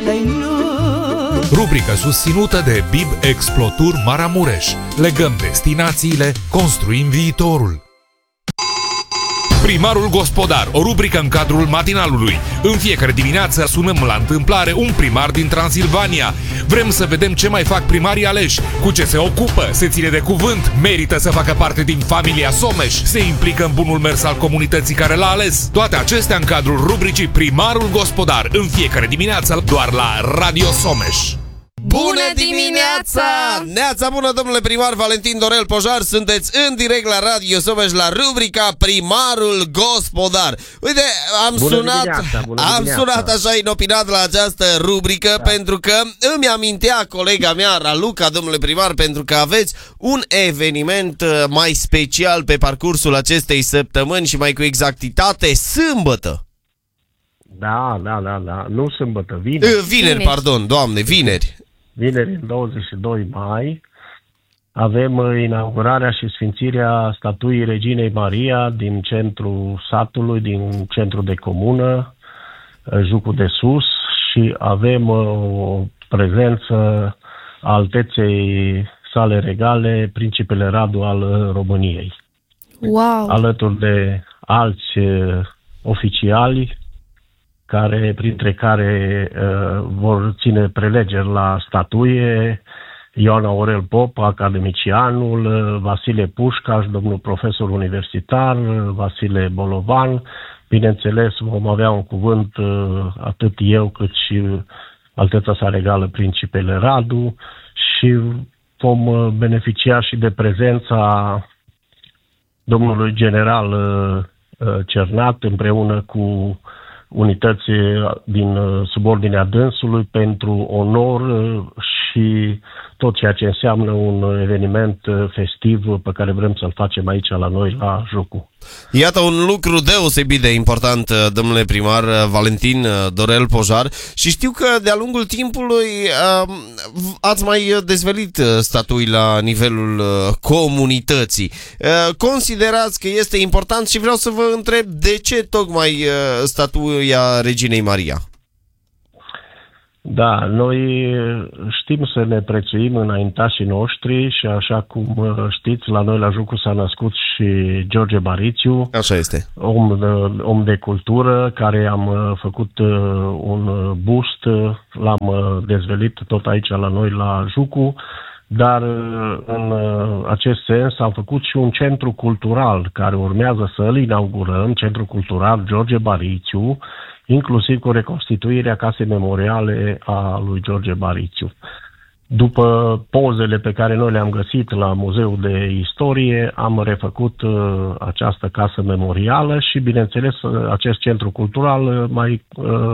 Rubrică susținută de Bib Explotur Maramureș. Legăm destinațiile, construim viitorul. Primarul Gospodar, o rubrică în cadrul matinalului. În fiecare dimineață sunăm la întâmplare un primar din Transilvania. Vrem să vedem ce mai fac primarii aleși, cu ce se ocupă, se ține de cuvânt, merită să facă parte din familia Someș, se implică în bunul mers al comunității care l-a ales. Toate acestea în cadrul rubricii Primarul Gospodar, în fiecare dimineață doar la Radio Someș. Bună dimineața! Neața bună, domnule primar Valentin Dorel Pojar. Sunteți în direct la Radio Someș la rubrica Primarul Gospodar. Uite, am sunat așa inopinat la această rubrică, pentru că îmi amintea colega mea Raluca, domnule primar, pentru că aveți un eveniment mai special pe parcursul acestei săptămâni și mai cu exactitate sâmbătă. Da, nu sâmbătă, vineri. Vineri, pardon, doamne, vineri. Vineri, 22 mai, avem inaugurarea și sfințirea statuii Reginei Maria din centrul satului, din centrul de comună, Jucul de Sus, și avem o prezență a alteței sale regale, Principele Radu al României. Wow! Alături de alți oficiali, printre care vor ține prelegeri la statuie, Ioan Aurel Pop, academicianul, Vasile Pușcaș, domnul profesor universitar, Vasile Bolovan. Bineînțeles, vom avea un cuvânt atât eu cât și Alteța sa regală Principele Radu și vom beneficia și de prezența domnului general Cernat împreună cu unități din subordinea dânsului pentru onor și tot ceea ce înseamnă un eveniment festiv pe care vrem să-l facem aici la noi, la Jucu. Iată un lucru deosebit de important, domnule primar Valentin Dorel Pojar, și știu că de-a lungul timpului ați mai dezvăluit statui la nivelul comunității. Considerați că este important și vreau să vă întreb de ce tocmai statuia Reginei Maria? Da, noi știm să ne prețuim înaintașii noștri și așa cum știți, la noi la Jucu s-a născut și George Barițiu. Așa este. Om de cultură, care am făcut un bust, l-am dezvelit tot aici la noi la Jucu, dar în acest sens am făcut și un centru cultural care urmează să îl inaugurăm, Centrul Cultural George Barițiu, inclusiv cu reconstituirea casei memoriale a lui George Barițiu. După pozele pe care noi le-am găsit la Muzeul de Istorie, am refăcut această casă memorială și, bineînțeles, acest centru cultural mai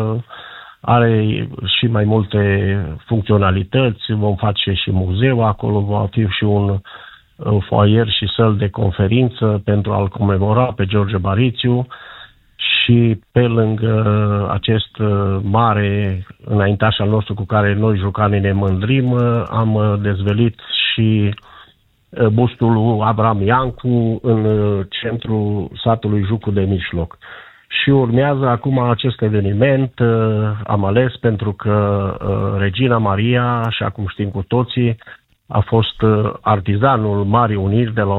are și mai multe funcționalități. Vom face și muzeu acolo, va fi și un foaier și săl de conferință pentru a-l comemora pe George Barițiu. Și pe lângă acest mare înaintaș al nostru cu care noi jucanii ne mândrim, am dezvelit și bustul lui Abraham Iancu în centrul satului Jucu de Mijloc. Și urmează acum acest eveniment, am ales pentru că Regina Maria, așa cum știm cu toții, a fost artizanul Marii Uniri de la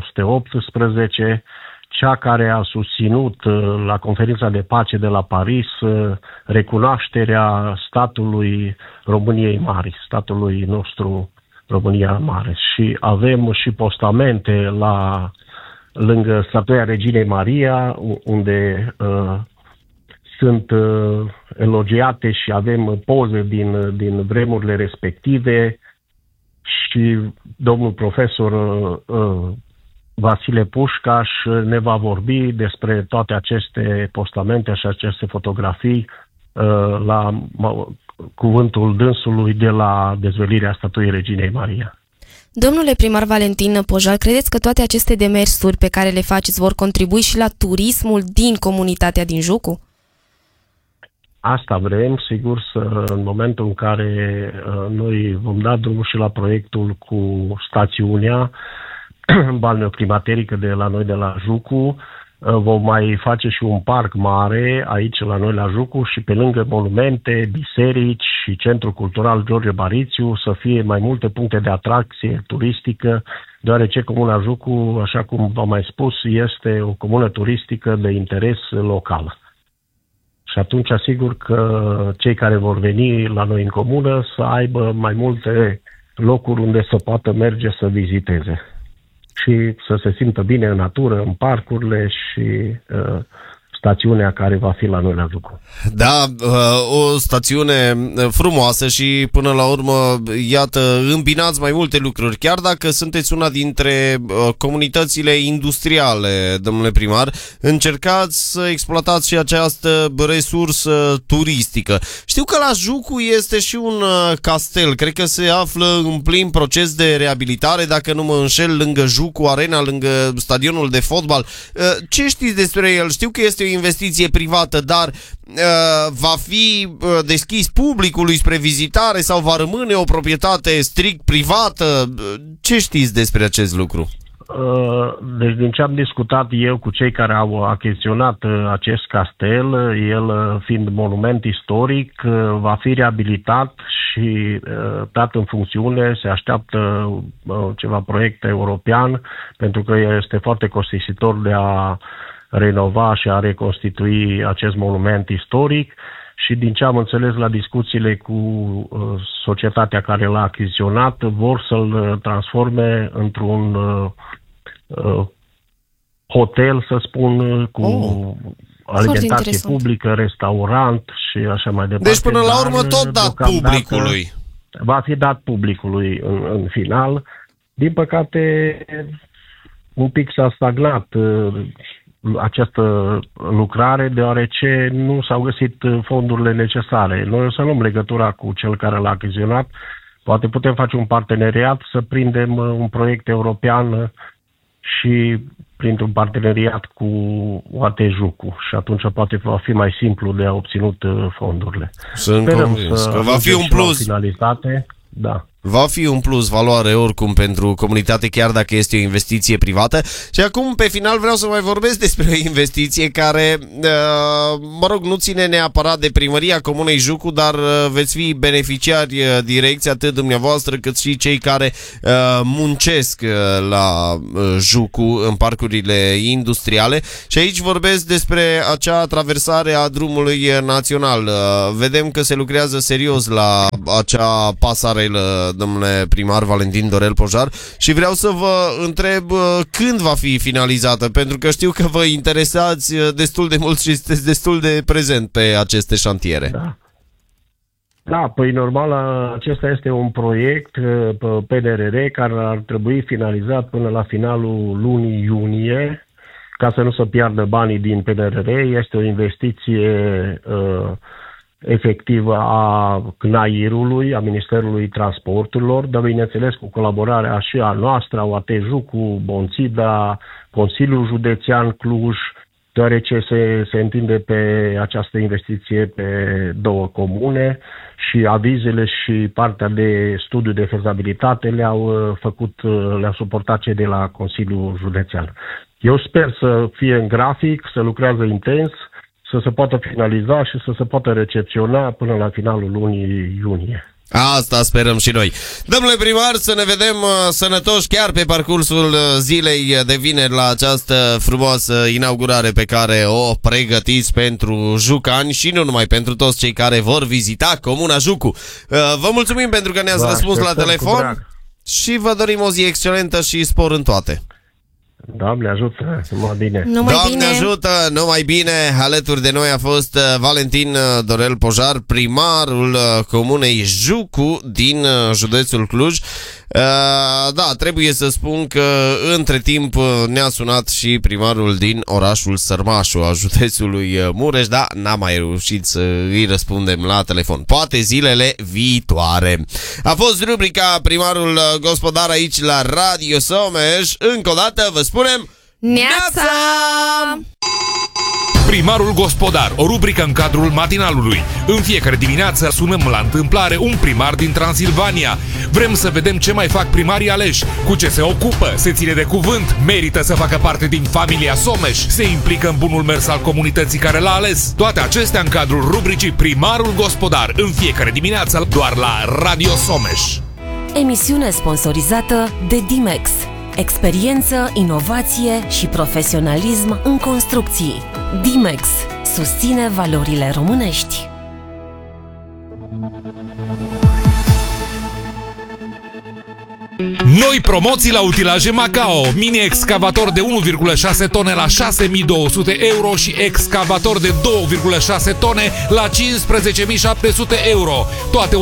1918, cea care a susținut la conferința de pace de la Paris recunoașterea statului României Mari, statului nostru România Mare. Și avem și postamente lângă statuia Reginei Maria, unde sunt elogiate și avem poze din vremurile respective și domnul profesor Vasile Pușcaș ne va vorbi despre toate aceste postamente și aceste fotografii la cuvântul dânsului de la dezvăluirea statuii Reginei Maria. Domnule primar Valentin Pojar, credeți că toate aceste demersuri pe care le faceți vor contribui și la turismul din comunitatea din Jucu? Asta vrem, sigur, în momentul în care noi vom da drumul și la proiectul cu stațiunea balneoclimaterică de la noi de la Jucu, Vom mai face și un parc mare aici la noi la Jucu și pe lângă monumente, biserici și Centrul Cultural George Barițiu să fie mai multe puncte de atracție turistică, deoarece Comuna Jucu, așa cum v-am mai spus, este o comună turistică de interes local. Și atunci asigur că cei care vor veni la noi în comună să aibă mai multe locuri unde să poată merge să viziteze și să se simtă bine în natură, în parcurile și stațiunea care va fi la noi la Jucu. Da, o stațiune frumoasă și până la urmă, iată, îmbinați mai multe lucruri. Chiar dacă sunteți una dintre comunitățile industriale, domnule primar, încercați să exploatați și această resursă turistică. Știu că la Jucu este și un castel, cred că se află în plin proces de reabilitare, dacă nu mă înșel, lângă Jucu Arena, lângă stadionul de fotbal. Ce știți despre el? Știu că este o investiție privată, dar va fi deschis publicului spre vizitare sau va rămâne o proprietate strict privată? Ce știți despre acest lucru? Deci din ce am discutat eu cu cei care au achiziționat acest castel, el fiind monument istoric, va fi reabilitat și dat în funcțiune. Se așteaptă ceva proiect european, pentru că este foarte costisitor de a renova și a reconstitui acest monument istoric. Și din ce am înțeles la discuțiile cu societatea care l-a achiziționat, vor să-l transforme într-un hotel, să spun, cu alimentație publică, restaurant și așa mai departe. Deci până la urmă tot dat publicului. Va fi dat publicului în final. Din păcate, un pic s-a stagnat această lucrare, deoarece nu s-au găsit fondurile necesare. Noi o să luăm legătura cu cel care l-a achiziționat. Poate putem face un parteneriat, să prindem un proiect european și printr-un parteneriat cu UAT Jucu. Și atunci poate va fi mai simplu de a obținut fondurile. Sunt convins că va fi un plus. Finalitate. Da. Va fi un plus valoare oricum pentru comunitate, chiar dacă este o investiție privată. Și acum, pe final, vreau să mai vorbesc despre o investiție care, mă rog, nu ține neapărat de primăria Comunei Jucu, dar veți fi beneficiari direcți, atât dumneavoastră cât și cei care muncesc la Jucu în parcurile industriale. Și aici vorbesc despre acea traversare a drumului național. Vedem că se lucrează serios la acea pasarelă, domnule primar Valentin Dorel Pojar, și vreau să vă întreb când va fi finalizată, pentru că știu că vă interesați destul de mult și sunteți destul de prezent pe aceste șantiere. Da, păi normal, acesta este un proiect PNRR care ar trebui finalizat până la finalul lunii iunie, ca să nu se piardă banii din PNRR. Este o investiție efectivă a CNAIR-ului, a Ministerului Transporturilor, dar bineînțeles cu colaborarea și a noastră, a UAT Jucu, Bonțida, Consiliul Județean Cluj, deoarece se întinde pe această investiție pe două comune și avizele și partea de studiu de fezabilitate le-au suportat cei de la Consiliul Județean. Eu sper să fie în grafic, să lucrează intens, să se poată finaliza și să se poată recepționa până la finalul lunii iunie. Asta sperăm și noi. Domnule primar, să ne vedem sănătoși chiar pe parcursul zilei de vineri la această frumoasă inaugurare pe care o pregătiți pentru jucani și nu numai, pentru toți cei care vor vizita Comuna Jucu. Vă mulțumim pentru că ne-ați răspuns la telefon și vă dorim o zi excelentă și spor în toate. Doamne ajută, numai bine. Doamne ajută, numai bine. Alături de noi a fost Valentin Dorel Pojar, primarul Comunei Jucu din județul Cluj. Da, trebuie să spun că între timp ne-a sunat și primarul din orașul Sărmașu, a județului Mureș, dar n-am mai reușit să îi răspundem la telefon. Poate zilele viitoare. A fost rubrica Primarul Gospodar aici la Radio Someș. Încă o dată vă spunem Neața! Primarul Gospodar, o rubrică în cadrul matinalului. În fiecare dimineață sunăm la întâmplare un primar din Transilvania. Vrem să vedem ce mai fac primarii aleși, cu ce se ocupă, se ține de cuvânt, merită să facă parte din familia Someș, se implică în bunul mers al comunității care l-a ales. Toate acestea în cadrul rubricii Primarul Gospodar, în fiecare dimineață doar la Radio Someș. Emisiune sponsorizată de Dimex. Experiență, inovație și profesionalism în construcții. Dimex susține valorile românești. Noi promoții la utilaje Macao. Mini-excavator de 1,6 tone la 6.200 euro și excavator de 2,6 tone la 15.700 euro. Toate